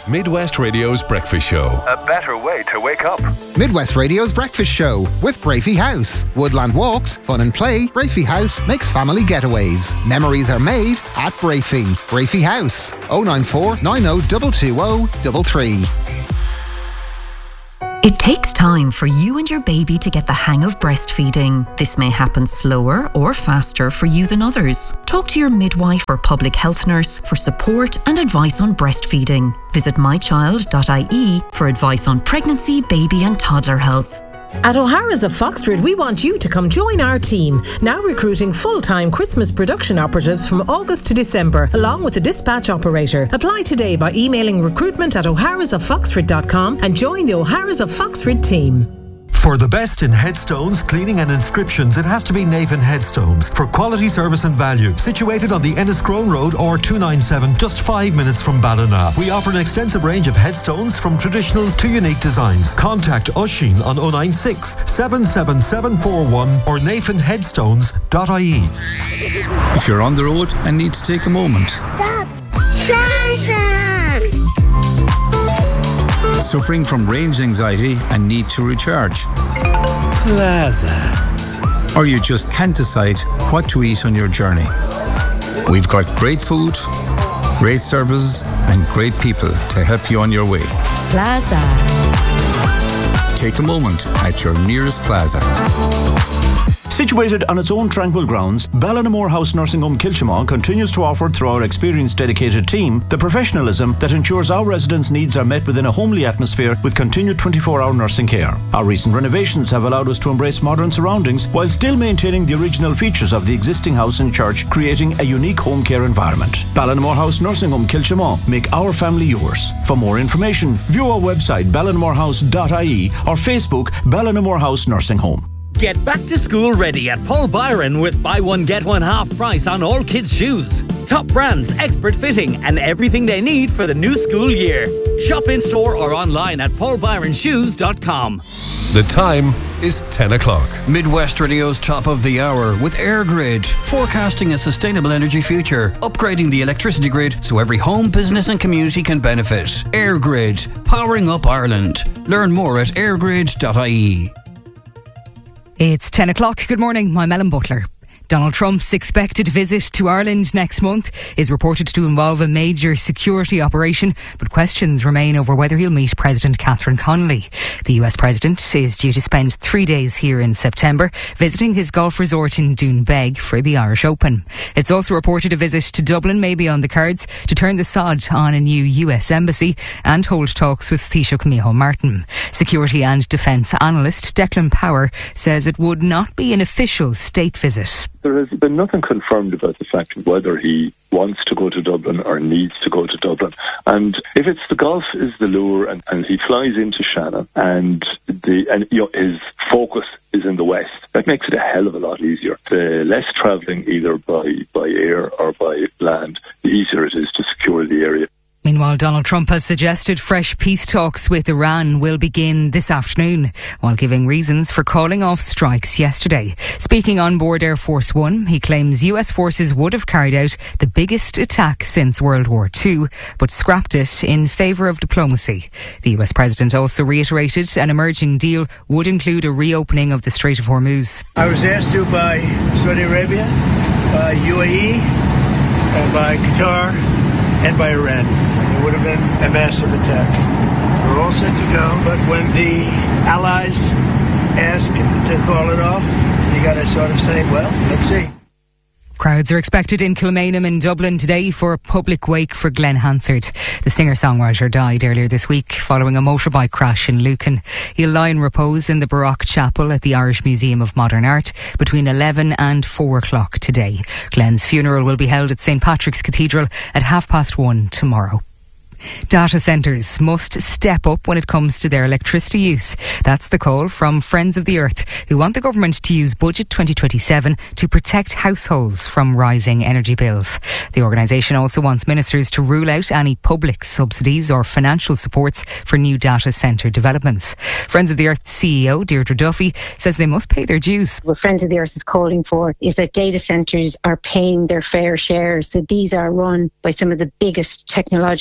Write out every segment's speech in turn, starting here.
Midwest Radio's Breakfast Show. A better way to wake up. Midwest Radio's Breakfast Show with Brafey House. Woodland walks, fun and play. Brafey House makes family getaways. Memories are made at Brafey. Brafey House. 094 90 220 33. It takes time for you and your baby to get the hang of breastfeeding. This may happen slower or faster for you than others. Talk to your midwife or public health nurse for support and advice on breastfeeding. Visit mychild.ie for advice on pregnancy, baby and toddler health. At O'Hara's of Foxford, we want you to come join our team, now recruiting full-time Christmas production operatives from August to December, along with a dispatch operator. Apply today by emailing recruitment@oharasoffoxford.com and join the O'Hara's of Foxford team. For the best in headstones, cleaning and inscriptions, it has to be Navan Headstones. For quality service and value. Situated on the Enniscrone Road or 297, just 5 minutes from Ballina. We offer an extensive range of headstones from traditional to unique designs. Contact Oisin on 096 77741 or navanheadstones.ie. If you're on the road and need to take a moment. Stop! Plaza! Suffering from range anxiety and need to recharge. Plaza. Or you just can't decide what to eat on your journey. We've got great food, great services and great people to help you on your way. Plaza. Take a moment at your nearest Plaza. Situated on its own tranquil grounds, Ballinamore House Nursing Home Kilchimau continues to offer, through our experienced dedicated team, the professionalism that ensures our residents' needs are met within a homely atmosphere with continued 24-hour nursing care. Our recent renovations have allowed us to embrace modern surroundings while still maintaining the original features of the existing house and church, creating a unique home care environment. Ballinamore House Nursing Home Kilchimau. Make our family yours. For more information, view our website ballinamorehouse.ie or Facebook Ballinamore House Nursing Home. Get back to school ready at Paul Byron with buy one get one half price on all kids' shoes. Top brands, expert fitting and everything they need for the new school year. Shop in store or online at paulbyronshoes.com. The time is 10 o'clock. Midwest Radio's top of the hour with EirGrid, forecasting a sustainable energy future, upgrading the electricity grid so every home, business and community can benefit. EirGrid, powering up Ireland. Learn more at airgrid.ie. It's 10 o'clock. Good morning, I'm Ellen Butler. Donald Trump's expected visit to Ireland next month is reported to involve a major security operation, but questions remain over whether he'll meet President Catherine Connolly. The US President is due to spend 3 days here in September, visiting his golf resort in Doonbeg for the Irish Open. It's also reported a visit to Dublin may be on the cards to turn the sod on a new US embassy and hold talks with Taoiseach Micheál Martin. Security and defence analyst Declan Power says it would not be an official state visit. There has been nothing confirmed about the fact of whether he wants to go to Dublin or needs to go to Dublin. And if it's the golf is the lure and he flies into Shannon and his focus is in the west, that makes it a hell of a lot easier. The less travelling either by air or by land, the easier it is to secure the area. Meanwhile, Donald Trump has suggested fresh peace talks with Iran will begin this afternoon, while giving reasons for calling off strikes yesterday. Speaking on board Air Force One, he claims US forces would have carried out the biggest attack since World War II, but scrapped it in favour of diplomacy. The US President also reiterated an emerging deal would include a reopening of the Strait of Hormuz. I was asked to by Saudi Arabia, by UAE, and by Qatar, and by Iran. It would have been a massive attack. We're all set to go, but when the allies ask to call it off, you got to sort of say, well, let's see. Crowds are expected in Kilmainham in Dublin today for a public wake for Glenn Hansard. The singer-songwriter died earlier this week following a motorbike crash in Lucan. He'll lie in repose in the Baroque Chapel at the Irish Museum of Modern Art between 11 and 4 o'clock today. Glenn's funeral will be held at St Patrick's Cathedral at 1:30 tomorrow. Data centres must step up when it comes to their electricity use. That's the call from Friends of the Earth, who want the government to use Budget 2027 to protect households from rising energy bills. The organisation also wants ministers to rule out any public subsidies or financial supports for new data centre developments. Friends of the Earth CEO Deirdre Duffy says they must pay their dues. What Friends of the Earth is calling for is that data centres are paying their fair share. So these are run by some of the biggest technological companies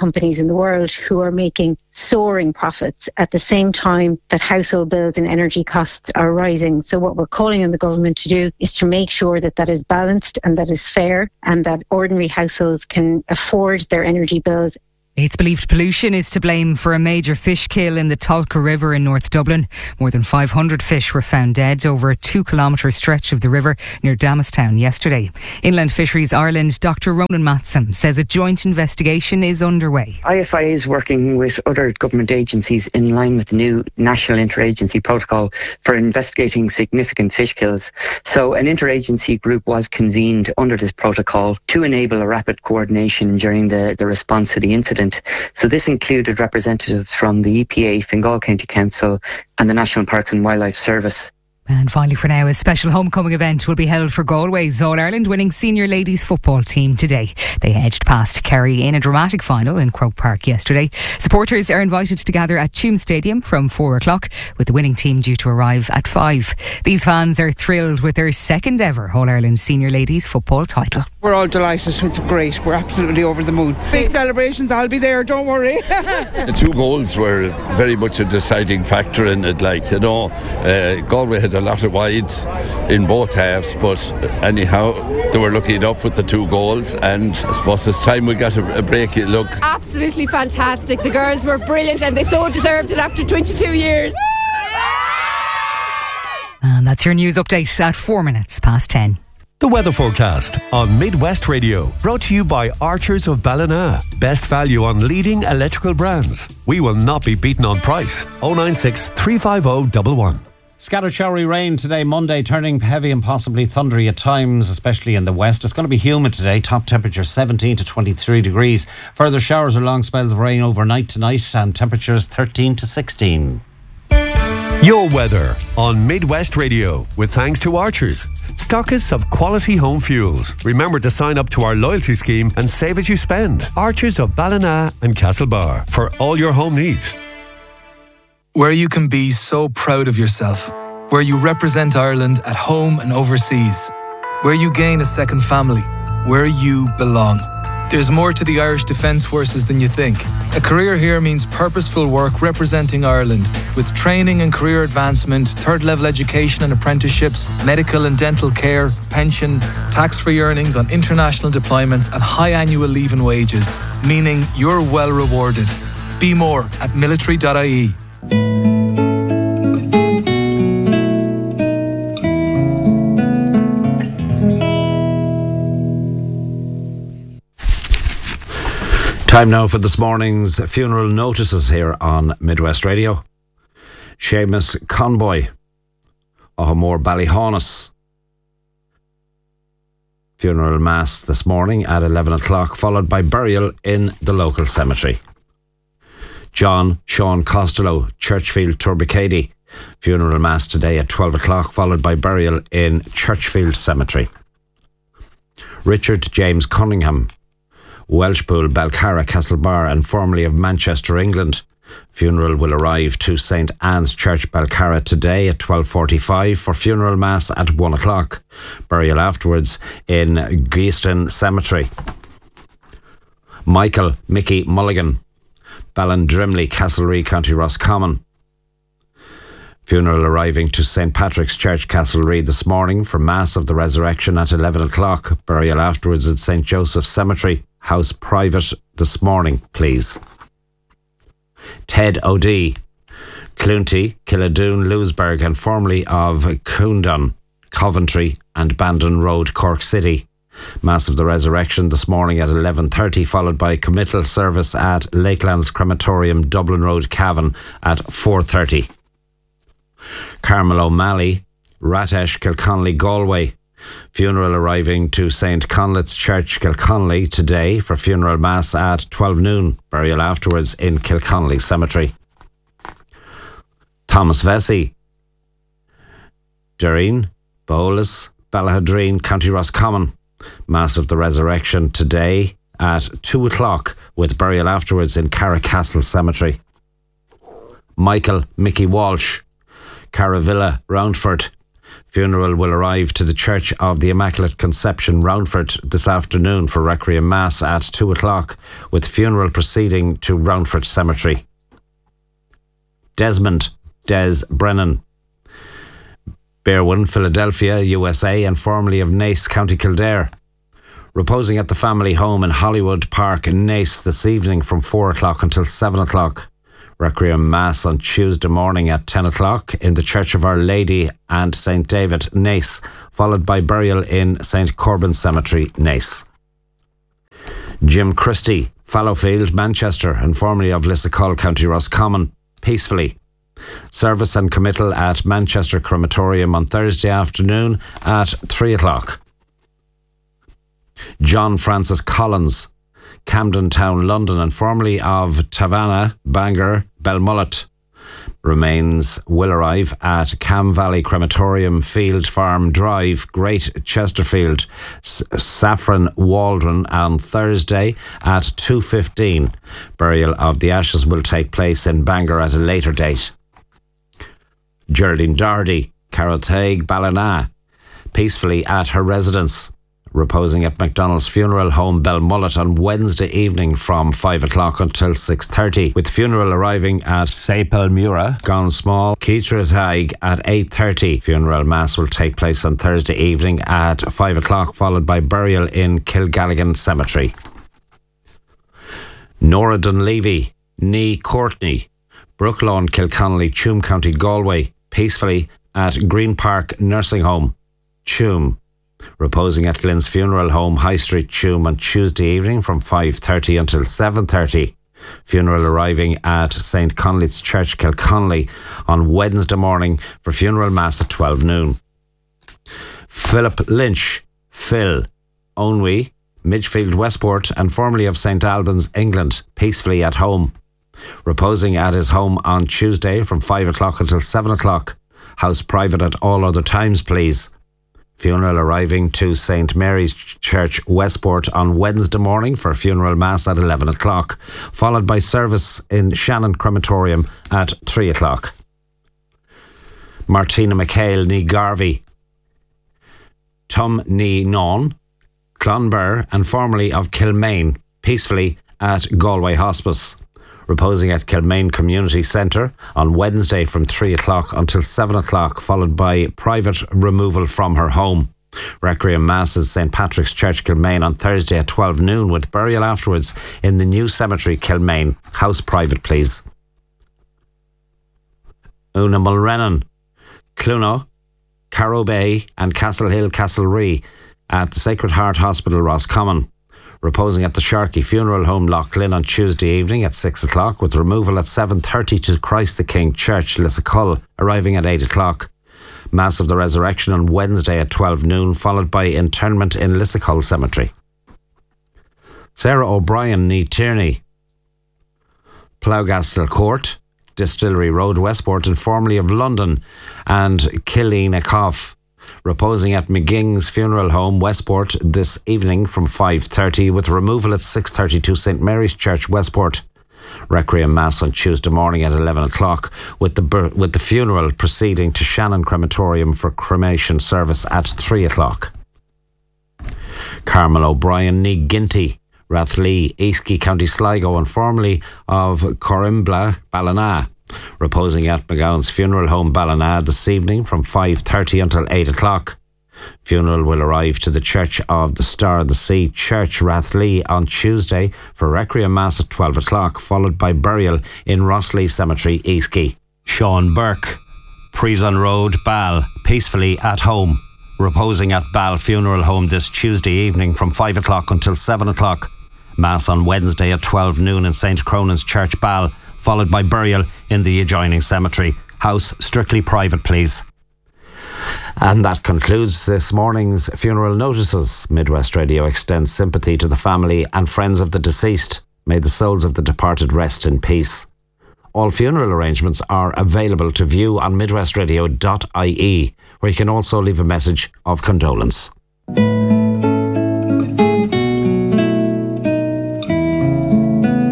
companies in the world who are making soaring profits at the same time that household bills and energy costs are rising. So what we're calling on the government to do is to make sure that that is balanced and that is fair, and that ordinary households can afford their energy bills. It's believed pollution is to blame for a major fish kill in the Tolka River in North Dublin. More than 500 fish were found dead over a 2-kilometre stretch of the river near Damastown yesterday. Inland Fisheries Ireland Dr Ronan Matson says a joint investigation is underway. IFI is working with other government agencies in line with the new National Interagency Protocol for investigating significant fish kills. So an interagency group was convened under this protocol to enable a rapid coordination during the response to the incident. So this included representatives from the EPA, Fingal County Council and the National Parks and Wildlife Service. And finally for now, a special homecoming event will be held for Galway's All-Ireland winning senior ladies football team today. They edged past Kerry in a dramatic final in Croke Park yesterday. Supporters are invited to gather at Tuam Stadium from 4 o'clock, with the winning team due to arrive at 5. These fans are thrilled with their second ever All-Ireland senior ladies football title. We're all delighted. It's great. We're absolutely over the moon. Big celebrations. I'll be there. Don't worry. The 2 goals were very much a deciding factor in it. Galway had a lot of wides in both halves, but anyhow, they were lucky enough with the 2 goals, and I suppose it's time we got a break. Look, absolutely fantastic. The girls were brilliant and they so deserved it after 22 years. And that's your news update at 4 minutes past 10. The weather forecast on Midwest Radio, brought to you by Archers of Ballina. Best value on leading electrical brands. We will not be beaten on price. 096 350 111. Scattered showery rain today, Monday, turning heavy and possibly thundery at times, especially in the west. It's going to be humid today, top temperature 17 to 23 degrees. Further showers or long spells of rain overnight tonight, and temperatures 13 to 16. Your weather on Midwest Radio, with thanks to Archers, stockists of quality home fuels. Remember to sign up to our loyalty scheme and save as you spend. Archers of Ballina and Castlebar, for all your home needs. Where you can be so proud of yourself. Where you represent Ireland at home and overseas. Where you gain a second family. Where you belong. There's more to the Irish Defence Forces than you think. A career here means purposeful work representing Ireland, with training and career advancement, third-level education and apprenticeships, medical and dental care, pension, tax-free earnings on international deployments and high annual leave and wages, meaning you're well rewarded. Be more at military.ie. Time now for this morning's funeral notices here on Midwest Radio. Seamus Conboy, O'Hamore Ballyhaunis. Funeral mass this morning at 11 o'clock, followed by burial in the local cemetery. John Sean Costello, Churchfield Turbicady. Funeral mass today at 12 o'clock, followed by burial in Churchfield Cemetery. Richard James Cunningham, Welshpool, Balcarra, Castlebar, and formerly of Manchester, England. Funeral will arrive to St Anne's Church, Balcarra today at 12:45 for funeral mass at 1 o'clock. Burial afterwards in Geeston Cemetery. Michael Mickey Mulligan, Ballindrimley, Castlereagh, County Roscommon. Funeral arriving to St Patrick's Church, Castlereagh this morning for Mass of the Resurrection at 11 o'clock. Burial afterwards at St Joseph's Cemetery, house private this morning, please. Ted O'D, Cloonty, Killadoon, Lewisburg, and formerly of Coundon, Coventry and Bandon Road, Cork City. Mass of the Resurrection this morning at 11:30, followed by committal service at Lakelands Crematorium, Dublin Road, Cavan at 4:30. Carmel O'Malley, Ratesh, Kilconnelly, Galway. Funeral arriving to St Conleth's Church, Kilconnelly today for funeral mass at 12 noon. Burial afterwards in Kilconnelly Cemetery. Thomas Vesey, Derreen, Bolas, Ballahadreen, County Roscommon. Mass of the Resurrection today at 2 o'clock with burial afterwards in Carracastle Cemetery. Michael Mickey Walsh, Caravilla, Roundford. Funeral will arrive to the Church of the Immaculate Conception, Roundford, this afternoon for Requiem Mass at 2 o'clock, with funeral proceeding to Roundford Cemetery. Desmond Des Brennan, Berwyn, Philadelphia, USA, and formerly of Naas, County Kildare, reposing at the family home in Hollywood Park in Naas this evening from 4 o'clock until 7 o'clock. Requiem Mass on Tuesday morning at 10 o'clock in the Church of Our Lady and St. David, Naas, followed by burial in St. Corbin Cemetery, Naas. Jim Christie, Fallowfield, Manchester, and formerly of Lissacull, County Roscommon, peacefully. Service and committal at Manchester Crematorium on Thursday afternoon at 3 o'clock. John Francis Collins, Camden Town, London, and formerly of Tavanna, Bangor, Belmullet. Remains will arrive at Cam Valley Crematorium, Field Farm Drive, Great Chesterfield, Saffron Waldron on Thursday at 2:15. Burial of the ashes will take place in Bangor at a later date. Geraldine Dardy, Carrothaig, Ballina, peacefully at her residence, reposing at McDonald's Funeral Home, Belmullet, on Wednesday evening from 5 o'clock until 6:30, with funeral arriving at Sapelmura, Gone Small, Carrothaig at 8:30. Funeral Mass will take place on Thursday evening at 5 o'clock, followed by burial in Kilgalligan Cemetery. Nora Dunleavy, Nee Courtney, Brooklawn, Kilconnelly, Tuam County, Galway, peacefully at Green Park Nursing Home, Tuam, reposing at Glyn's Funeral Home, High Street, Tuam, on Tuesday evening from 5:30 until 7:30. Funeral arriving at St. Conleth's Church, Kilconnelly, on Wednesday morning for funeral mass at 12 noon. Philip Lynch, Phil, Onwy, Midgefield, Westport, and formerly of St. Albans, England, peacefully at home, reposing at his home on Tuesday from 5 o'clock until 7 o'clock. House private at all other times, please. Funeral arriving to St. Mary's Church, Westport, on Wednesday morning for funeral mass at 11 o'clock, followed by service in Shannon Crematorium at 3 o'clock. Martina McHale, Nee Garvey, Tom Nee Non, Clonbur, and formerly of Kilmaine, peacefully at Galway Hospice, reposing at Kilmaine Community Centre on Wednesday from 3 o'clock until 7 o'clock, followed by private removal from her home. Requiem Mass at St. Patrick's Church, Kilmaine, on Thursday at 12 noon, with burial afterwards in the new cemetery, Kilmaine. House private, please. Una Mulrennan, Cluno, Carrow Bay, and Castle Hill, Castlerea at the Sacred Heart Hospital, Roscommon, reposing at the Sharkey Funeral Home, Loughlin, on Tuesday evening at 6 o'clock, with removal at 7:30 to Christ the King Church, Lissacull, arriving at 8 o'clock. Mass of the Resurrection on Wednesday at 12 noon, followed by interment in Lissacull Cemetery. Sarah O'Brien, Nee Tierney, Ploughgastle Court, Distillery Road, Westport, and formerly of London, and Killeen-a-Cough, reposing at McGing's Funeral Home, Westport, this evening from 5:30, with removal at 6:30 to St. Mary's Church, Westport. Requiem Mass on Tuesday morning at 11 o'clock, with the funeral proceeding to Shannon Crematorium for cremation service at 3 o'clock. Carmel O'Brien, Nee Ginty, Rathlee, Eastkey, County Sligo, and formerly of Corimbla, Ballina, reposing at McGowan's Funeral Home, Ballina, this evening from 5:30 until 8 o'clock. Funeral will arrive to the Church of the Star of the Sea, Church, Rathlee, on Tuesday for Requiem Mass at 12 o'clock, followed by burial in Rossley Cemetery, Eastkey. Sean Burke, Prison Road, Ball, peacefully at home, reposing at Ball Funeral Home this Tuesday evening from 5 o'clock until 7 o'clock. Mass on Wednesday at 12 noon in St. Cronan's Church, Ball, followed by burial in the adjoining cemetery. House strictly private, please. And that concludes this morning's funeral notices. Midwest Radio extends sympathy to the family and friends of the deceased. May the souls of the departed rest in peace. All funeral arrangements are available to view on midwestradio.ie, where you can also leave a message of condolence.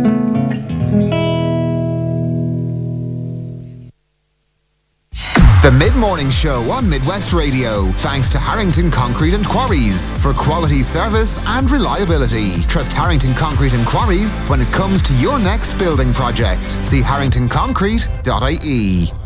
The Mid-Morning Show on Midwest Radio, thanks to Harrington Concrete and Quarries for quality service and reliability. Trust Harrington Concrete and Quarries when it comes to your next building project. See harringtonconcrete.ie.